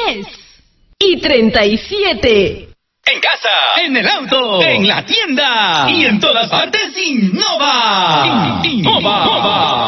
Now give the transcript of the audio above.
10:37. En casa, en el auto, en la tienda y en todas partes, Innova. Innova.